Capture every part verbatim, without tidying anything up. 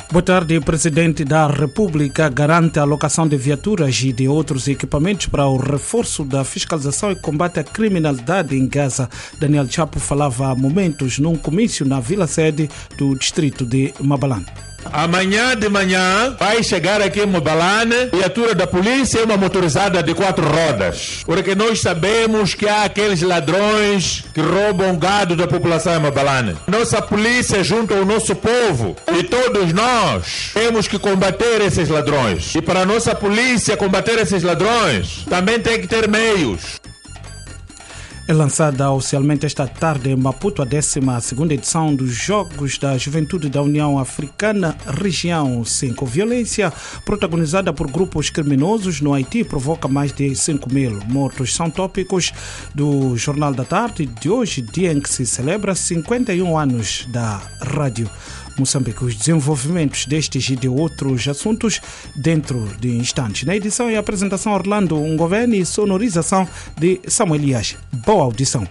Boa tarde. O Presidente da República garante a alocação de viaturas e de outros equipamentos para o reforço da fiscalização e combate à criminalidade em Gaza. Daniel Chapo falava há momentos num comício na vila-sede do distrito de Mabalane. Amanhã de manhã vai chegar aqui em Mabalane viatura da polícia e uma motorizada de quatro rodas. Porque nós sabemos que há aqueles ladrões que roubam gado da população em Mabalane. Nossa polícia junto ao nosso povo e todos nós temos que combater esses ladrões. E para a nossa polícia combater esses ladrões também tem que ter meios. É lançada oficialmente esta tarde em Maputo a décima segunda edição dos Jogos da Juventude da União Africana, Região cinco. Violência protagonizada por grupos criminosos no Haiti provoca mais de cinco mil mortos. São tópicos do Jornal da Tarde de hoje, dia em que se celebra cinquenta e um anos da rádio Moçambique. Os desenvolvimentos destes e de outros assuntos dentro de instantes. Na edição e apresentação, Orlando Ngoveni e sonorização de Samuel Iage. Boa audição.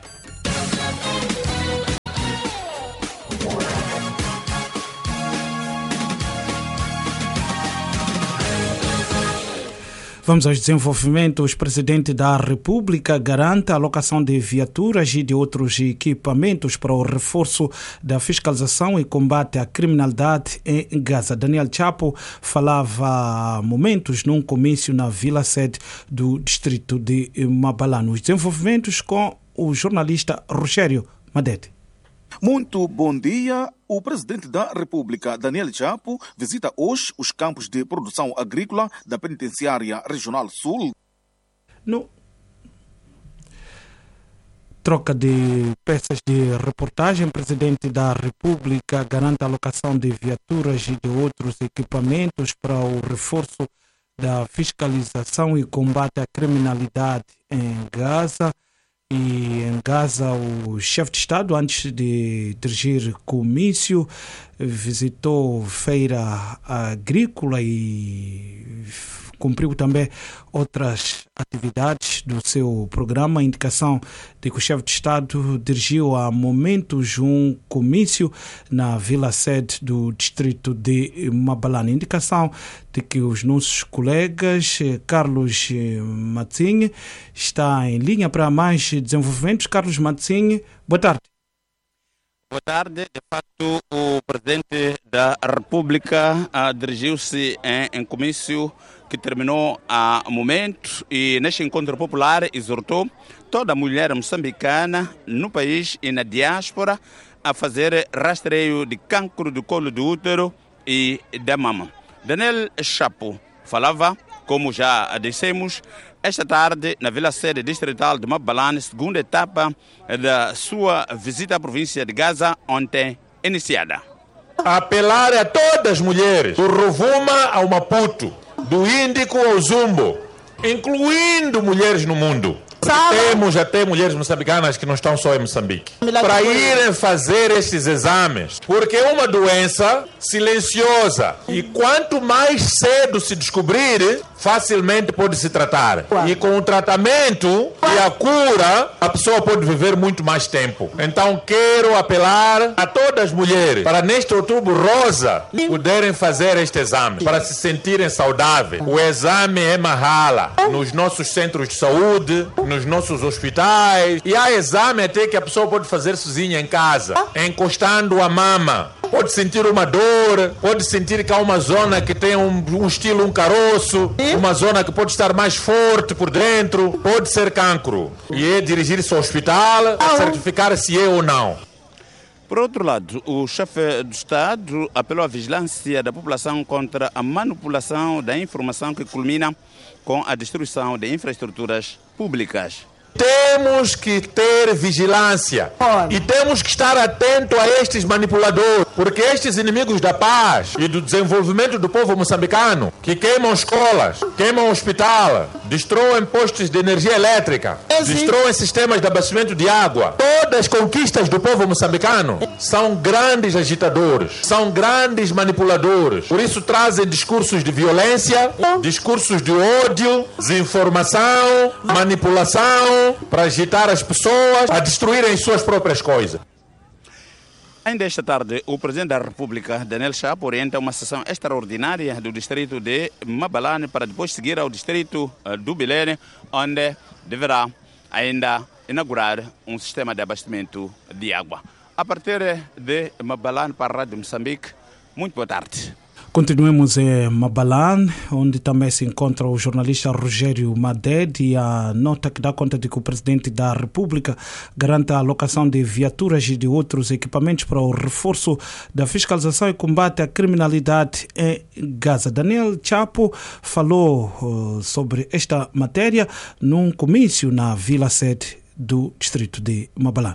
Vamos aos desenvolvimentos. O Presidente da República garante a alocação de viaturas e de outros equipamentos para o reforço da fiscalização e combate à criminalidade em Gaza. Daniel Chapo falava há momentos num comício na vila-sede do distrito de Mabalane. Os desenvolvimentos com o jornalista Rogério Madete. Muito bom dia. O Presidente da República, Daniel Chapo, visita hoje os campos de produção agrícola da Penitenciária Regional Sul. No troca de peças de reportagem, o Presidente da República garante a alocação de viaturas e de outros equipamentos para o reforço da fiscalização e combate à criminalidade em Gaza. E em Gaza, o chefe de Estado, antes de dirigir comício, visitou feira agrícola e cumpriu também outras atividades do seu programa. A indicação de que o chefe de Estado dirigiu há momentos um comício na vila-sede do distrito de Mabalane. Indicação de que os nossos colegas, Carlos Matzinho, está em linha para mais desenvolvimentos. Carlos Matzinho, boa tarde. Boa tarde. De facto, o Presidente da República ah, dirigiu-se em, em comício que terminou há momento e neste encontro popular exortou toda mulher moçambicana no país e na diáspora a fazer rastreio de cancro do colo do útero e da mama. Daniel Chapo falava, como já dissemos, esta tarde na vila-sede distrital de Mabalane, segunda etapa da sua visita à província de Gaza, ontem iniciada. Apelar a todas as mulheres, do Rovuma ao Maputo, do Índico ao Zumbo, incluindo mulheres no mundo. Temos até mulheres moçambicanas que não estão só em Moçambique, para irem fazer estes exames, porque é uma doença silenciosa e quanto mais cedo se descobrir, facilmente pode se tratar. E com o tratamento e a cura, a pessoa pode viver muito mais tempo. Então quero apelar a todas as mulheres para neste outubro rosa poderem fazer este exame, para se sentirem saudáveis. O exame é mahala nos nossos centros de saúde, nos nossos hospitais, e há exame até que a pessoa pode fazer sozinha em casa, encostando a mama. Pode sentir uma dor, pode sentir que há uma zona que tem um, um estilo, um caroço, uma zona que pode estar mais forte por dentro, pode ser cancro. E é dirigir-se ao hospital a certificar se é ou não. Por outro lado, o chefe do Estado apelou à vigilância da população contra a manipulação da informação que culmina com a destruição de infraestruturas públicas. Temos que ter vigilância e temos que estar atento a estes manipuladores, porque estes inimigos da paz e do desenvolvimento do povo moçambicano, que queimam escolas, queimam hospital, destroem postos de energia elétrica, destroem sistemas de abastecimento de água, todas as conquistas do povo moçambicano são grandes agitadores, são grandes manipuladores. Por isso trazem discursos de violência, discursos de ódio, desinformação, manipulação, para agitar as pessoas a destruírem suas próprias coisas. Ainda esta tarde, o Presidente da República, Daniel Chapo, orienta uma sessão extraordinária do distrito de Mabalane para depois seguir ao distrito do Bilene, onde deverá ainda inaugurar um sistema de abastecimento de água. A partir de Mabalane para a Rádio Moçambique, muito boa tarde. Continuemos em Mabalane, onde também se encontra o jornalista Rogério Maded, e a nota que dá conta de que o Presidente da República garante a alocação de viaturas e de outros equipamentos para o reforço da fiscalização e combate à criminalidade em Gaza. Daniel Chapo falou uh, sobre esta matéria num comício na Vila Sede do distrito de Mabalane.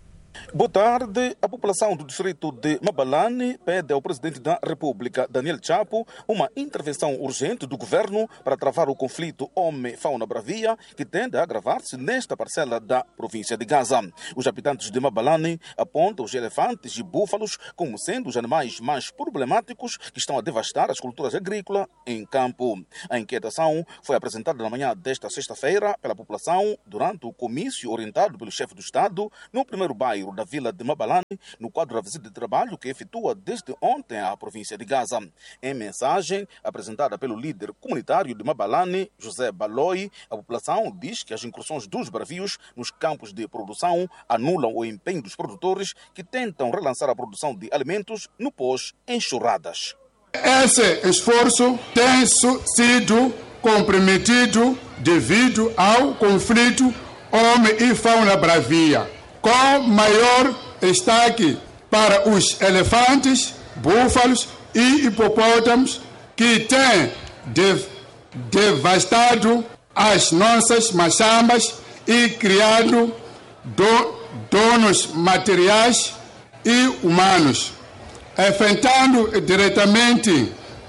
Boa tarde. A população do distrito de Mabalane pede ao Presidente da República, Daniel Chapo, uma intervenção urgente do governo para travar o conflito homem-fauna-bravia que tende a agravar-se nesta parcela da província de Gaza. Os habitantes de Mabalane apontam os elefantes e búfalos como sendo os animais mais problemáticos que estão a devastar as culturas agrícolas em campo. A inquietação foi apresentada na manhã desta sexta-feira pela população durante o comício orientado pelo chefe do Estado no primeiro bairro da vila de Mabalane, no quadro da visita de trabalho que efetua desde ontem à província de Gaza. Em mensagem apresentada pelo líder comunitário de Mabalane, José Baloi, a população diz que as incursões dos bravios nos campos de produção anulam o empenho dos produtores que tentam relançar a produção de alimentos no pós-enxurradas. Esse esforço tem sido comprometido devido ao conflito homem e fauna bravia, com maior destaque para os elefantes, búfalos e hipopótamos que têm dev devastado as nossas machambas e criado do danos materiais e humanos, afetando diretamente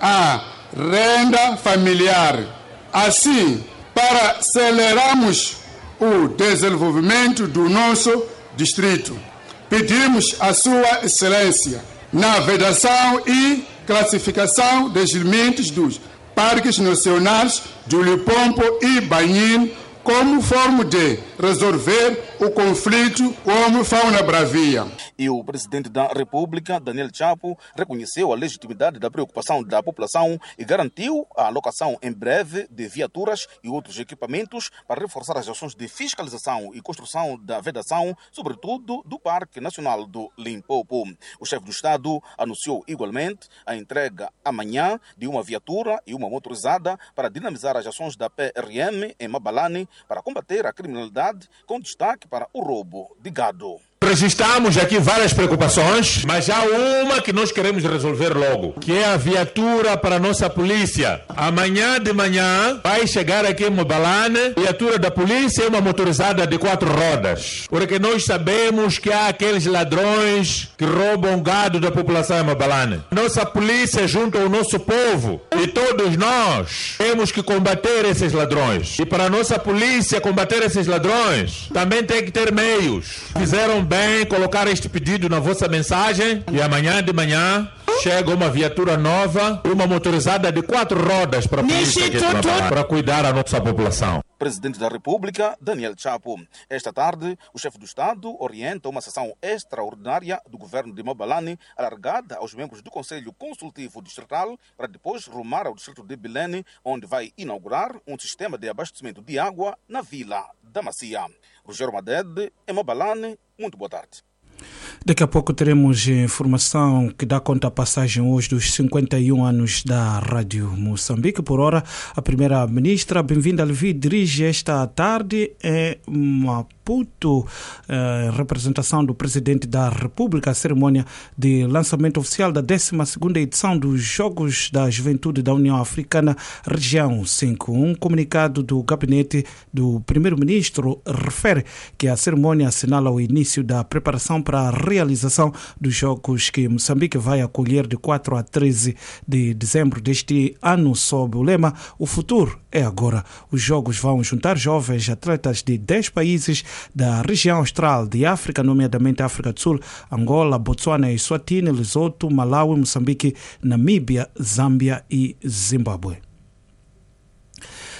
a renda familiar. Assim, para acelerarmos o desenvolvimento do nosso distrito, pedimos a Sua Excelência na vedação e classificação dos limites dos parques nacionais do Limpopo e Banhim como forma de resolver o conflito homem-fauna bravia. E o Presidente da República, Daniel Chapo, reconheceu a legitimidade da preocupação da população e garantiu a alocação em breve de viaturas e outros equipamentos para reforçar as ações de fiscalização e construção da vedação, sobretudo do Parque Nacional do Limpopo. O chefe do Estado anunciou igualmente a entrega amanhã de uma viatura e uma motorizada para dinamizar as ações da P R M em Mabalane para combater a criminalidade, com destaque para o roubo de gado. Registramos aqui várias preocupações, mas há uma que nós queremos resolver logo, que é a viatura para a nossa polícia. Amanhã de manhã vai chegar aqui em Mabalane viatura da polícia e uma motorizada de quatro rodas, porque nós sabemos que há aqueles ladrões que roubam gado da população em Mabalane. Nossa polícia junto ao nosso povo e todos nós temos que combater esses ladrões. E para a nossa polícia combater esses ladrões também tem que ter meios. Fizeram bem colocar este pedido na vossa mensagem e amanhã de manhã chega uma viatura nova e uma motorizada de quatro rodas para a polícia aqui para cuidar da nossa população. Presidente da República, Daniel Chapo. Esta tarde, o chefe do Estado orienta uma sessão extraordinária do governo de Mabalane, alargada aos membros do Conselho Consultivo Distrital, para depois rumar ao distrito de Bilene, onde vai inaugurar um sistema de abastecimento de água na Vila da Macia. Rogério Maded, em Mabalane, muito boa tarde. Daqui a pouco teremos informação que dá conta a passagem hoje dos cinquenta e um anos da Rádio Moçambique. Por hora, a primeira-ministra, bem-vinda a Levi, dirige esta tarde em Maputo, em representação do Presidente da República, a cerimônia de lançamento oficial da décima segunda edição dos Jogos da Juventude da União Africana, Região cinco. Um comunicado do gabinete do Primeiro-Ministro refere que a cerimônia assinala o início da preparação para a realização dos Jogos que Moçambique vai acolher de quatro a treze de dezembro deste ano, sob o lema "O futuro é agora". Os Jogos vão juntar jovens atletas de dez países da região austral de África, nomeadamente África do Sul, Angola, Botsuana, Eswatini, Lesoto, Malawi, Moçambique, Namíbia, Zâmbia e Zimbábue.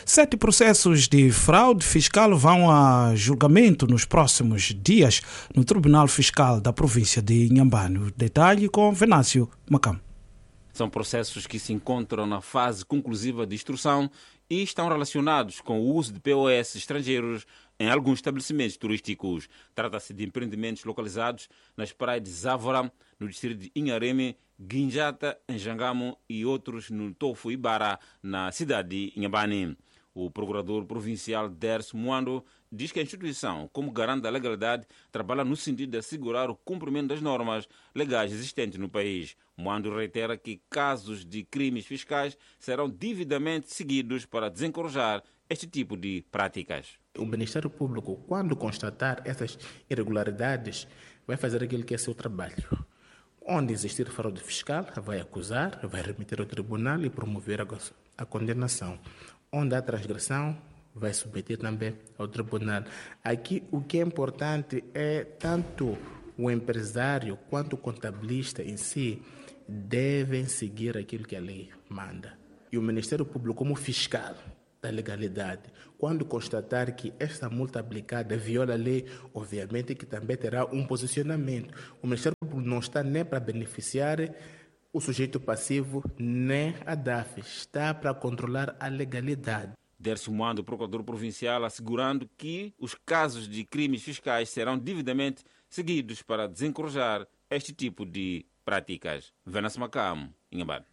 Sete processos de fraude fiscal vão a julgamento nos próximos dias no Tribunal Fiscal da província de Inhambane. O detalhe com Venâncio Macam. São processos que se encontram na fase conclusiva de instrução e estão relacionados com o uso de P O S estrangeiros em alguns estabelecimentos turísticos. Trata-se de empreendimentos localizados nas praias de Závora, no distrito de Inhareme, Guinjata, em Jangamo e outros no Tofu e Bara, na cidade de Inhambane. O procurador provincial Derso Muando diz que a instituição, como garante da legalidade, trabalha no sentido de assegurar o cumprimento das normas legais existentes no país. Muando reitera que casos de crimes fiscais serão devidamente seguidos para desencorajar este tipo de práticas. O Ministério Público, quando constatar essas irregularidades, vai fazer aquilo que é seu trabalho. Onde existir fraude fiscal, vai acusar, vai remeter ao tribunal e promover a, a condenação. Onde há transgressão, vai submeter também ao tribunal. Aqui o que é importante é tanto o empresário quanto o contabilista em si devem seguir aquilo que a lei manda. E o Ministério Público, como fiscal da legalidade, quando constatar que esta multa aplicada viola a lei, obviamente que também terá um posicionamento. O Ministério Público não está nem para beneficiar o sujeito passivo, nem a D A F, está para controlar a legalidade. Derso Muando, procurador provincial, assegurando que os casos de crimes fiscais serão devidamente seguidos para desencorajar este tipo de práticas. Venâncio Macam, Inhambane.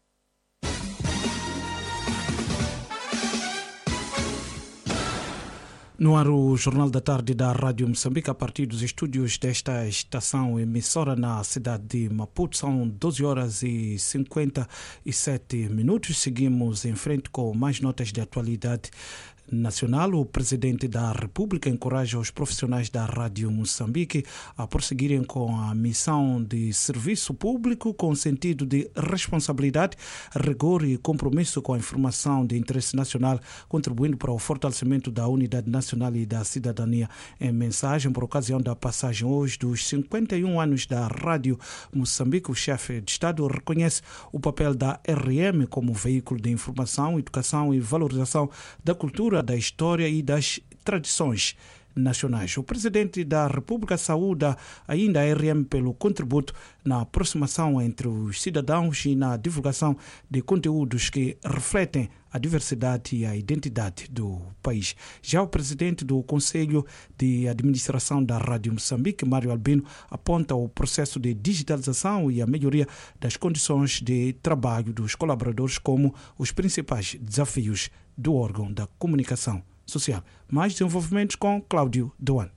No ar, o Jornal da Tarde da Rádio Moçambique, a partir dos estúdios desta estação emissora na cidade de Maputo. São doze horas e cinquenta e sete minutos. Seguimos em frente com mais notas de atualidade nacional. O Presidente da República encoraja os profissionais da Rádio Moçambique a prosseguirem com a missão de serviço público com sentido de responsabilidade, rigor e compromisso com a informação de interesse nacional, contribuindo para o fortalecimento da unidade nacional e da cidadania. Em mensagem por ocasião da passagem hoje dos cinquenta e um anos da Rádio Moçambique, o chefe de Estado reconhece o papel da R M como veículo de informação, educação e valorização da cultura, da história e das tradições nacionais. O Presidente da República saúda ainda a R M pelo contributo na aproximação entre os cidadãos e na divulgação de conteúdos que refletem a diversidade e a identidade do país. Já o Presidente do Conselho de Administração da Rádio Moçambique, Mário Albino, aponta o processo de digitalização e a melhoria das condições de trabalho dos colaboradores como os principais desafios do órgão da comunicação social. Mais desenvolvimentos com Cláudio Doan.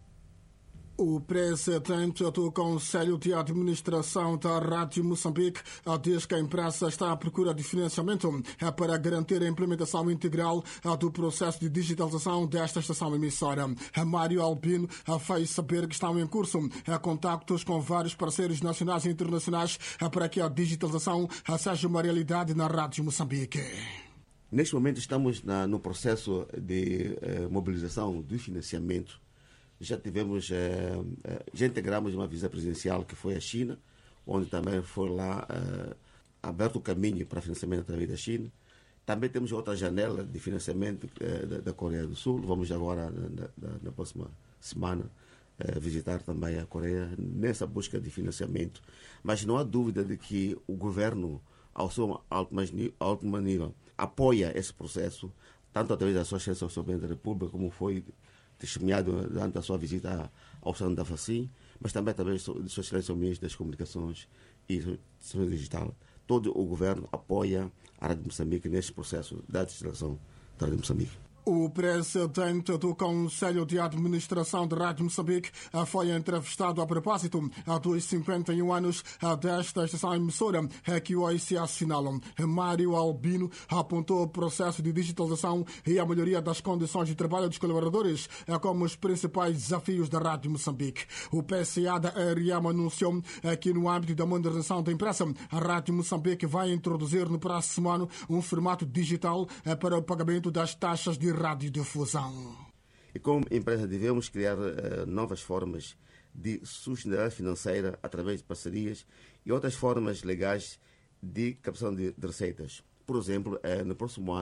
O presidente do Conselho de Administração da Rádio Moçambique diz que a imprensa está à procura de financiamento para garantir a implementação integral do processo de digitalização desta estação emissora. Mário Albino fez saber que estão em curso contactos com vários parceiros nacionais e internacionais para que a digitalização seja uma realidade na Rádio Moçambique. Neste momento estamos na, no processo de eh, mobilização do financiamento. Já tivemos, eh, já integramos uma visita presidencial que foi a China, onde também foi lá eh, aberto o caminho para financiamento através da China. Também temos outra janela de financiamento eh, da, da Coreia do Sul. Vamos agora, na, na, na próxima semana, eh, visitar também a Coreia nessa busca de financiamento. Mas não há dúvida de que o governo, ao seu alto, alto nível, apoia esse processo, tanto através da sua Excelência o Presidente da República, como foi testemunhado durante a sua visita ao Salão da Facim, mas também através de sua Excelência o Ministro das Comunicações e Serviço Digital. Todo o governo apoia a Rádio Moçambique neste processo da digitalização da Rádio Moçambique. O presidente do Conselho de Administração da Rádio Moçambique foi entrevistado a propósito dos cinquenta e um anos desta estação emissora que hoje se assinalam. Mário Albino apontou o processo de digitalização e a melhoria das condições de trabalho dos colaboradores como os principais desafios da Rádio Moçambique. O P C A da R M anunciou que no âmbito da modernização da imprensa, a Rádio Moçambique vai introduzir no próximo ano um formato digital para o pagamento das taxas de radiodifusão. E como empresa devemos criar uh, novas formas de sustentabilidade financeira através de parcerias e outras formas legais de captação de, de receitas. Por exemplo, uh, no próximo ano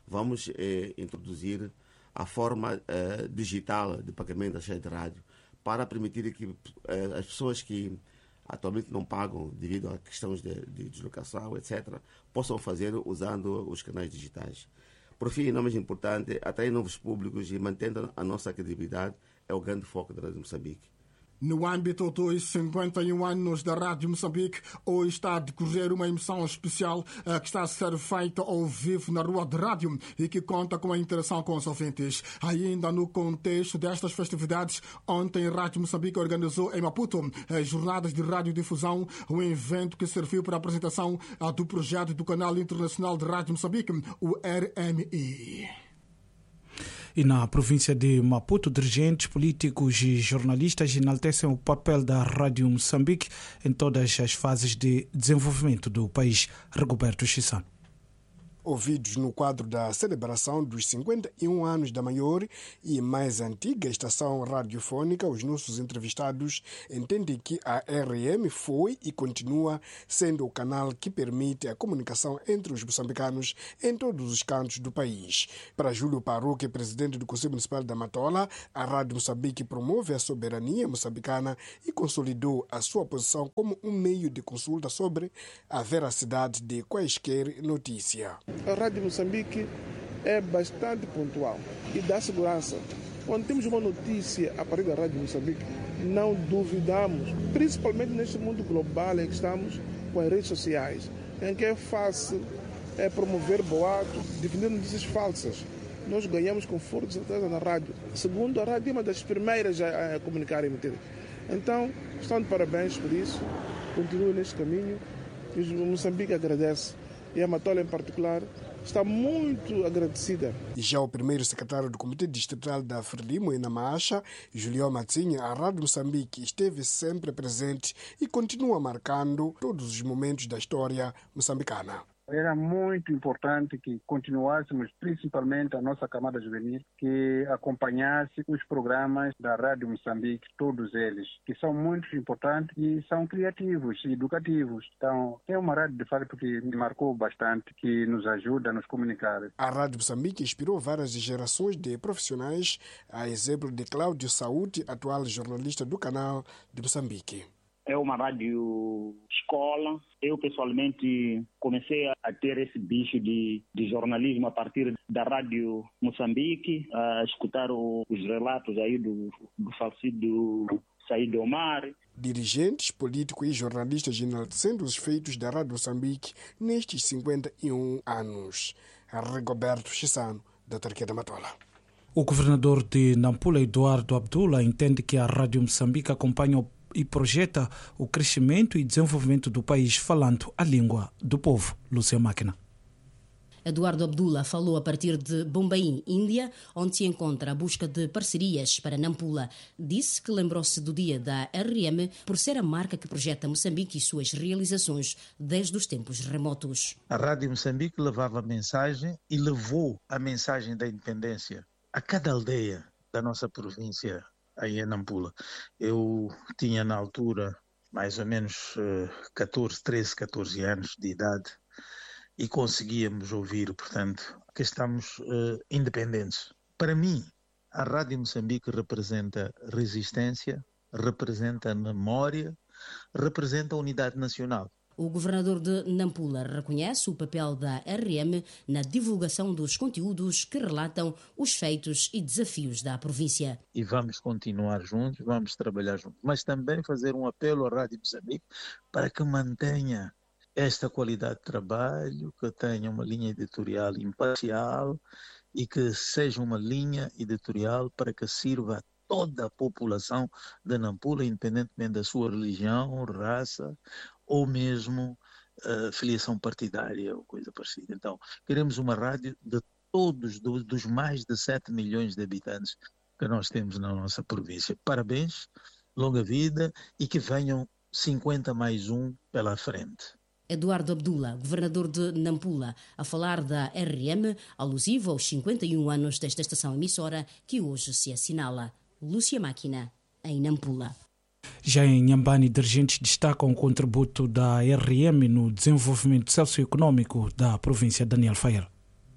vamos eh, introduzir a forma eh, digital de pagamento da rede de rádio para permitir que eh, as pessoas que atualmente não pagam devido a questões de, de deslocação, etcétera, possam fazer usando os canais digitais. Por fim, e não mais importante, atrair novos públicos e mantendo a nossa credibilidade é o grande foco da Rádio Moçambique. No âmbito dos cinquenta e um anos da Rádio Moçambique, hoje está a decorrer uma emissão especial uh, que está a ser feita ao vivo na Rua de Rádio e que conta com a interação com os ouvintes. Ainda no contexto destas festividades, ontem a Rádio Moçambique organizou em Maputo as jornadas de radiodifusão, um evento que serviu para a apresentação uh, do projeto do Canal Internacional de Rádio Moçambique, o R M I. E na província de Maputo, dirigentes políticos e jornalistas enaltecem o papel da Rádio Moçambique em todas as fases de desenvolvimento do país. Rigoberto Chissano. Ouvidos no quadro da celebração dos cinquenta e um anos da maior e mais antiga estação radiofônica, os nossos entrevistados entendem que a R M foi e continua sendo o canal que permite a comunicação entre os moçambicanos em todos os cantos do país. Para Júlio Paruque, presidente do Conselho Municipal da Matola, a Rádio Moçambique promove a soberania moçambicana e consolidou a sua posição como um meio de consulta sobre a veracidade de quaisquer notícias. A Rádio Moçambique é bastante pontual e dá segurança. Quando temos uma notícia a partir da Rádio Moçambique, não duvidamos, principalmente neste mundo global em que estamos com as redes sociais, em que é fácil é, promover boatos, difundir notícias falsas. Nós ganhamos com força e certeza na rádio. Segundo, a rádio é uma das primeiras a, a comunicar e emitir. Então, estão de parabéns por isso, continuem neste caminho e o Moçambique agradece. E a Matola, em particular, está muito agradecida. E já o primeiro secretário do Comitê Distrital da Frelimo, em Namacha, Julião Matzinha, a Rádio Moçambique esteve sempre presente e continua marcando todos os momentos da história moçambicana. Era muito importante que continuássemos, principalmente a nossa camada juvenil, que acompanhasse os programas da Rádio Moçambique, todos eles, que são muito importantes e são criativos e educativos. Então, é uma rádio, de fato, que me marcou bastante, que nos ajuda a nos comunicar. A Rádio Moçambique inspirou várias gerações de profissionais, a exemplo de Cláudio Saúde, atual jornalista do canal de Moçambique. É uma rádio escola. Eu, pessoalmente, comecei a ter esse bicho de, de jornalismo a partir da Rádio Moçambique, a escutar o, os relatos aí do, do falecido Saíd Omar. Dirigentes, políticos e jornalistas enaltecendo os feitos da Rádio Moçambique nestes cinquenta e um anos. Rigoberto Chissano, da Tarquia da Matola. O governador de Nampula, Eduardo Abdullah, entende que a Rádio Moçambique acompanha o e projeta o crescimento e desenvolvimento do país falando a língua do povo. Lúcia Máquina. Eduardo Abdullah falou a partir de Bombaim, Índia, onde se encontra a busca de parcerias para Nampula. Disse que lembrou-se do dia da R M por ser a marca que projeta Moçambique e suas realizações desde os tempos remotos. A Rádio Moçambique levava a mensagem e levou a mensagem da independência a cada aldeia da nossa província aí em Nampula. Eu tinha na altura mais ou menos catorze, treze, catorze anos de idade e conseguíamos ouvir, portanto, que estamos uh, independentes. Para mim, a Rádio Moçambique representa resistência, representa memória, representa a unidade nacional. O governador de Nampula reconhece o papel da R M na divulgação dos conteúdos que relatam os feitos e desafios da província. E vamos continuar juntos, vamos trabalhar juntos, mas também fazer um apelo à Rádio Moçambique para que mantenha esta qualidade de trabalho, que tenha uma linha editorial imparcial e que seja uma linha editorial para que sirva a toda a população de Nampula, independentemente da sua religião, raça ou mesmo uh, filiação partidária ou coisa parecida. Então, queremos uma rádio de todos, do, dos mais de sete milhões de habitantes que nós temos na nossa província. Parabéns, longa vida e que venham cinquenta mais um pela frente. Eduardo Abdullah, governador de Nampula, a falar da R M, alusivo aos cinquenta e um anos desta estação emissora que hoje se assinala. Lúcia Máquina, em Nampula. Já em Nhambane, dirigentes destacam o contributo da R M no desenvolvimento socioeconômico da província. Daniel Fael.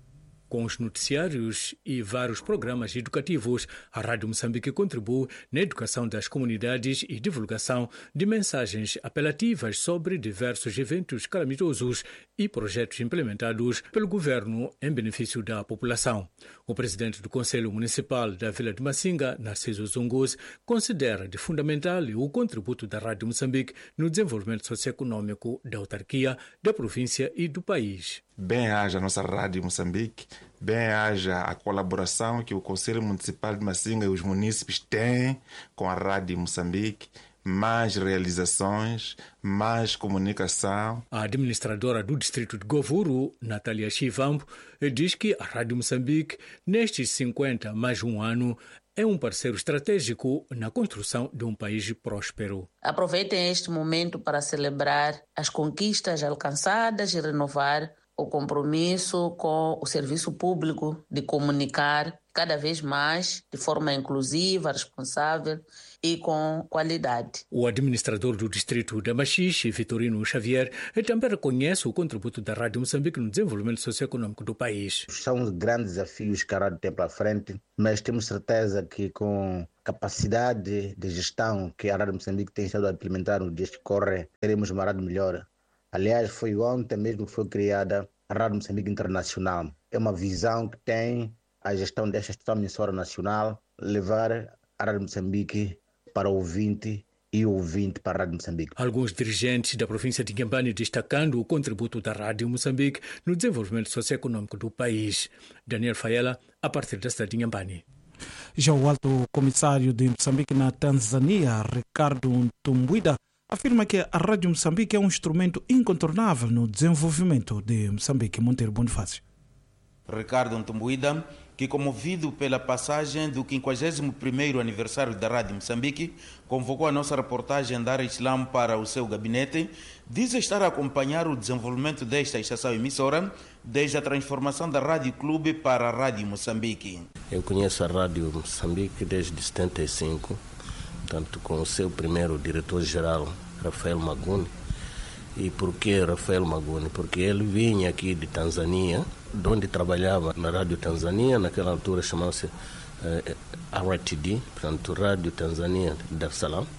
Com os noticiários e vários programas educativos, a Rádio Moçambique contribui na educação das comunidades e divulgação de mensagens apelativas sobre diversos eventos calamitosos e projetos implementados pelo governo em benefício da população. O presidente do Conselho Municipal da Vila de Macinga, Narciso Zungus, considera de fundamental o contributo da Rádio Moçambique no desenvolvimento socioeconômico da autarquia, da província e do país. Bem haja a nossa Rádio Moçambique, bem haja a colaboração que o Conselho Municipal de Macinga e os munícipes têm com a Rádio Moçambique, mais realizações, mais comunicação. A administradora do distrito de Govuro, Natália Chivambo, diz que a Rádio Moçambique, nestes cinquenta mais um ano, é um parceiro estratégico na construção de um país próspero. Aproveitem este momento para celebrar as conquistas alcançadas e renovar o compromisso com o serviço público de comunicar cada vez mais de forma inclusiva, responsável e com qualidade. O administrador do distrito de Machixe, Vitorino Xavier, também reconhece o contributo da Rádio Moçambique no desenvolvimento socioeconômico do país. São grandes desafios que a rádio tem pela frente, mas temos certeza que com capacidade de gestão que a Rádio Moçambique tem estado a implementar no dia que corre, teremos uma rádio melhor. Aliás, foi ontem mesmo que foi criada a Rádio Moçambique Internacional. É uma visão que tem a gestão desta emissora nacional, levar a Rádio Moçambique para o ouvinte e o ouvinte para a Rádio Moçambique. Alguns dirigentes da província de Inhambane destacando o contributo da Rádio Moçambique no desenvolvimento socioeconômico do país. Daniel Fayela, a partir da cidade de Inhambane. Já o alto comissário de Moçambique na Tanzânia, Ricardo Ntumbuida, afirma que a Rádio Moçambique é um instrumento incontornável no desenvolvimento de Moçambique. Monteiro Bonifácio. Ricardo Ntumbuida, que comovido pela passagem do quinquagésimo primeiro aniversário da Rádio Moçambique, convocou a nossa reportagem Dar Islam para o seu gabinete, diz estar a acompanhar o desenvolvimento desta estação emissora desde a transformação da Rádio Clube para a Rádio Moçambique. Eu conheço a Rádio Moçambique desde setenta e cinco, tanto com o seu primeiro diretor-geral, Rafael Maguni. E por que Rafael Maguni? Porque ele vinha aqui de Tanzânia, de onde trabalhava na Rádio Tanzânia, naquela altura chamava-se eh, R T D, portanto Rádio Tanzânia de Dar es Salaam.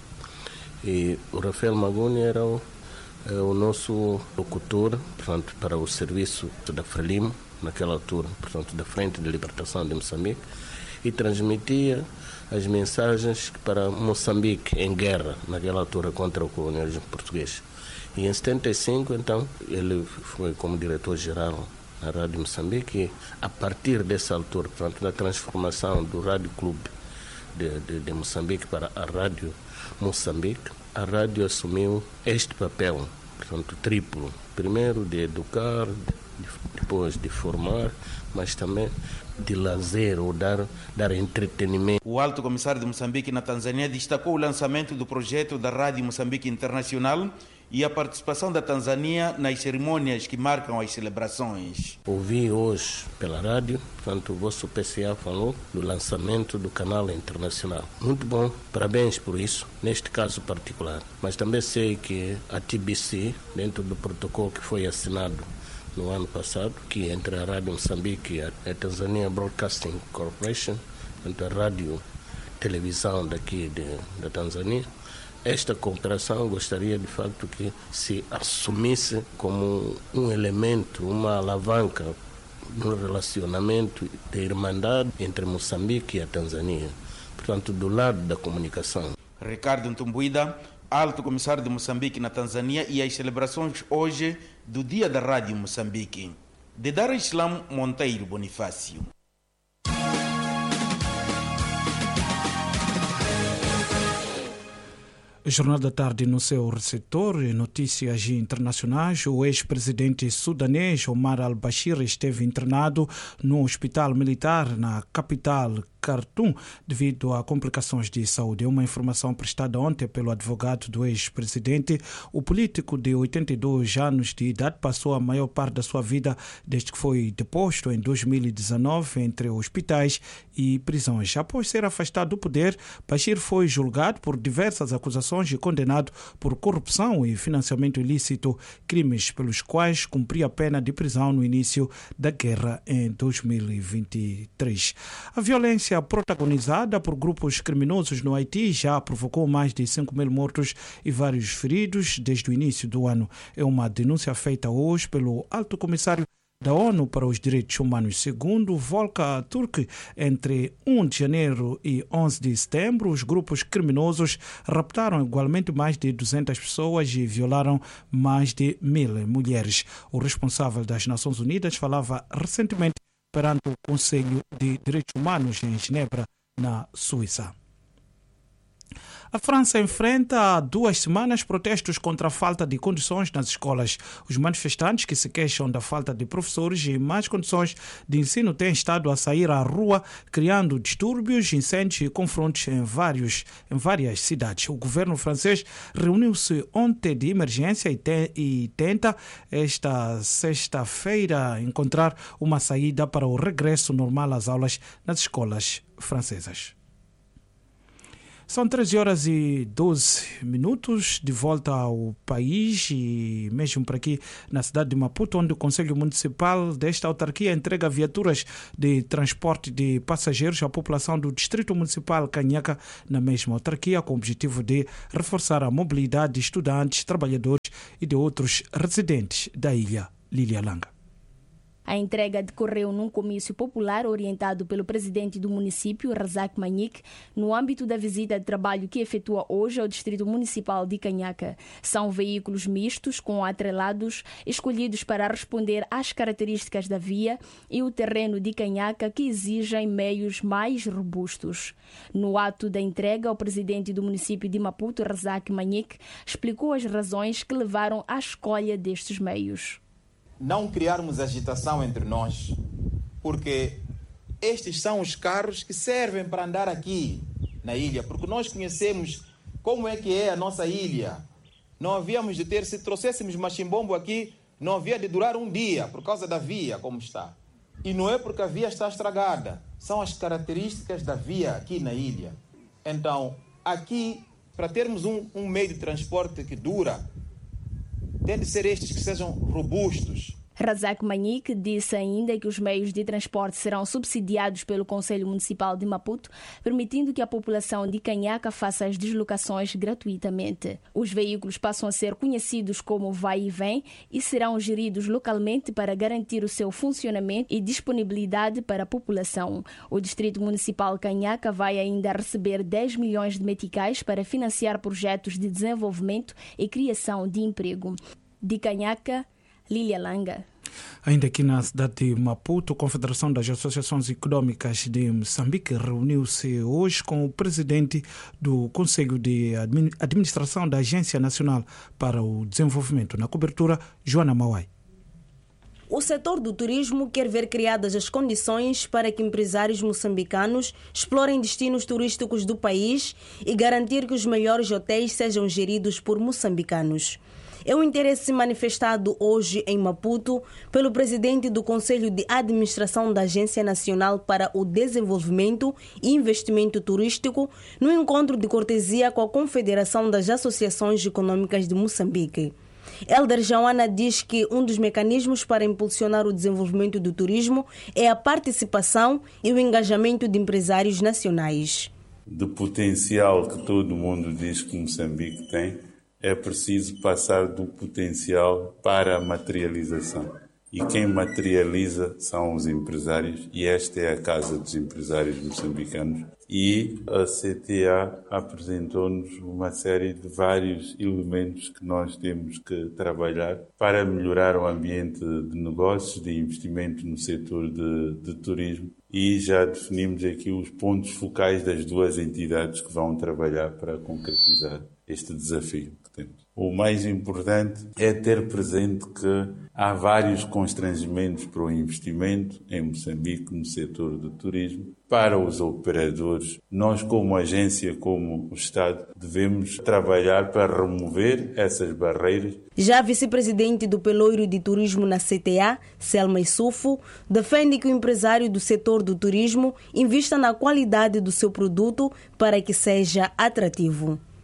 E o Rafael Maguni era o, eh, o nosso locutor, portanto, para o serviço da Frelimo, naquela altura, portanto, da Frente de Libertação de Moçambique, e transmitia as mensagens para Moçambique em guerra, naquela altura contra o colonialismo português. E em setenta e cinco, então, ele foi como diretor-geral na Rádio Moçambique e a partir dessa altura, portanto, da transformação do Rádio Clube de, de, de Moçambique para a Rádio Moçambique, a rádio assumiu este papel, portanto, triplo. Primeiro de educar, de, depois de formar, mas também de lazer ou dar, dar entretenimento. O alto comissário de Moçambique na Tanzânia destacou o lançamento do projeto da Rádio Moçambique Internacional e a participação da Tanzânia nas cerimônias que marcam as celebrações. Ouvi hoje pela rádio, portanto o vosso P C A falou do lançamento do canal internacional. Muito bom, parabéns por isso, neste caso particular. Mas também sei que a T B C, dentro do protocolo que foi assinado no ano passado, que entre a Rádio Moçambique e a Tanzania Broadcasting Corporation, portanto a rádio televisão daqui de, da Tanzânia, esta cooperação gostaria de facto que se assumisse como um elemento, uma alavanca no relacionamento de irmandade entre Moçambique e a Tanzânia, portanto do lado da comunicação. Ricardo Ntumbuida, alto comissário de Moçambique na Tanzânia, e as celebrações hoje do Dia da Rádio Moçambique. De Dar Islam, Monteiro Bonifácio. Jornal da Tarde no seu receptor, notícias internacionais. O ex-presidente sudanês Omar al-Bashir esteve internado no hospital militar na capital Khartoum devido a complicações de saúde. É uma informação prestada ontem pelo advogado do ex-presidente. O político de oitenta e dois anos de idade passou a maior parte da sua vida desde que foi deposto em dois mil e dezenove entre hospitais e prisões. Após ser afastado do poder, Bashir foi julgado por diversas acusações acusações e condenado por corrupção e financiamento ilícito, crimes pelos quais cumpria a pena de prisão no início da guerra em dois mil e vinte e três. A violência protagonizada por grupos criminosos no Haiti já provocou mais de cinco mil mortos e vários feridos desde o início do ano. É uma denúncia feita hoje pelo Alto Comissário da ONU para os Direitos Humanos. Segundo Volker Turk, entre primeiro de janeiro e onze de setembro, os grupos criminosos raptaram igualmente mais de duzentas pessoas e violaram mais de mil mulheres. O responsável das Nações Unidas falava recentemente perante o Conselho de Direitos Humanos em Genebra, na Suíça. A França enfrenta há duas semanas protestos contra a falta de condições nas escolas. Os manifestantes que se queixam da falta de professores e más condições de ensino têm estado a sair à rua, criando distúrbios, incêndios e confrontos em, vários, em várias cidades. O governo francês reuniu-se ontem de emergência e, te, e tenta, esta sexta-feira, encontrar uma saída para o regresso normal às aulas nas escolas francesas. São treze horas e doze minutos, de volta ao país e mesmo por aqui na cidade de Maputo, onde o Conselho Municipal desta autarquia entrega viaturas de transporte de passageiros à população do Distrito Municipal Canhaca, na mesma autarquia, com o objetivo de reforçar a mobilidade de estudantes, trabalhadores e de outros residentes da ilha. Lília Langa. A entrega decorreu num comício popular orientado pelo presidente do município, Razak Manique, no âmbito da visita de trabalho que efetua hoje ao Distrito Municipal de Canhaca. São veículos mistos com atrelados escolhidos para responder às características da via e o terreno de Canhaca, que exigem meios mais robustos. No ato da entrega, o presidente do município de Maputo, Razak Manique, explicou as razões que levaram à escolha destes meios. Não criarmos agitação entre nós, porque estes são os carros que servem para andar aqui na ilha, porque nós conhecemos como é que é a nossa ilha. Não havíamos de ter, se trouxéssemos machimbombo aqui, não havia de durar um dia, por causa da via como está. E não é porque a via está estragada, são as características da via aqui na ilha. Então, aqui, para termos um, um meio de transporte que dura, tem de ser estes que sejam robustos. Razak Manique disse ainda que os meios de transporte serão subsidiados pelo Conselho Municipal de Maputo, permitindo que a população de Canhaca faça as deslocações gratuitamente. Os veículos passam a ser conhecidos como vai e vem e serão geridos localmente para garantir o seu funcionamento e disponibilidade para a população. O Distrito Municipal Canhaca vai ainda receber dez milhões de meticais para financiar projetos de desenvolvimento e criação de emprego. De Canhaca, Lília Langa. Ainda aqui na cidade de Maputo, a Confederação das Associações Econômicas de Moçambique reuniu-se hoje com o presidente do Conselho de Administração da Agência Nacional para o Desenvolvimento. Na cobertura, Joana Mauai. O setor do turismo quer ver criadas as condições para que empresários moçambicanos explorem destinos turísticos do país e garantir que os melhores hotéis sejam geridos por moçambicanos. É um interesse manifestado hoje em Maputo pelo presidente do Conselho de Administração da Agência Nacional para o Desenvolvimento e Investimento Turístico no encontro de cortesia com a Confederação das Associações Econômicas de Moçambique. Elder Joana diz que um dos mecanismos para impulsionar o desenvolvimento do turismo é a participação e o engajamento de empresários nacionais. Do potencial que todo mundo diz que Moçambique tem, é preciso passar do potencial para a materialização. E quem materializa são os empresários, e esta é a Casa dos Empresários Moçambicanos. E a C T A apresentou-nos uma série de vários elementos que nós temos que trabalhar para melhorar o ambiente de negócios, de investimento no setor de, de turismo. E já definimos aqui os pontos focais das duas entidades que vão trabalhar para concretizar este desafio que temos. O mais importante é ter presente que há vários constrangimentos para o investimento em Moçambique no setor do turismo. Para os operadores, nós como agência, como o Estado, devemos trabalhar para remover essas barreiras. Já a vice-presidente do Pelouro de Turismo na C T A, Selma Issoufo, defende que o empresário do setor do turismo invista na qualidade do seu produto para que seja atrativo.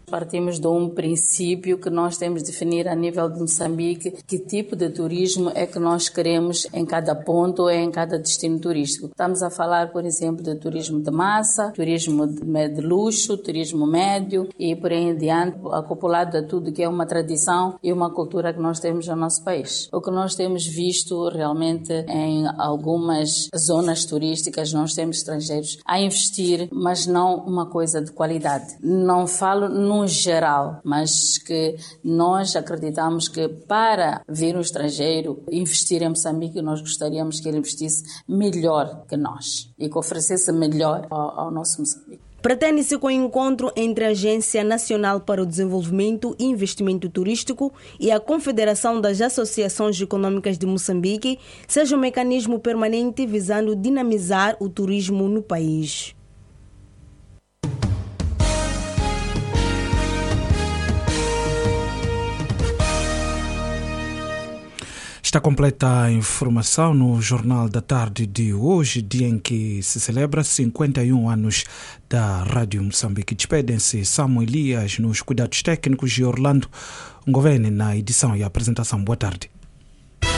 Partimos de um princípio que nós temos de definir a nível de Moçambique que tipo de turismo é que nós queremos em cada ponto ou em cada destino turístico. Estamos a falar, por exemplo, de turismo de massa, turismo de luxo, turismo médio e por aí em diante, acoplado a tudo que é uma tradição e uma cultura que nós temos no nosso país. O que nós temos visto realmente em algumas zonas turísticas, nós temos estrangeiros a investir, mas não uma coisa de qualidade. Não falo no geral, mas que nós acreditamos que para vir um estrangeiro investir em Moçambique, nós gostaríamos que ele investisse melhor que nós e que oferecesse melhor ao, ao nosso Moçambique. Pretende-se com o encontro entre a Agência Nacional para o Desenvolvimento e Investimento Turístico e a Confederação das Associações Econômicas de Moçambique seja um mecanismo permanente visando dinamizar o turismo no país. Está completa a informação no Jornal da Tarde de hoje, dia em que se celebra cinquenta e um anos da Rádio Moçambique. Despedem-se Samuel Elias nos cuidados técnicos e Orlando Ngovene na edição e apresentação. Boa tarde.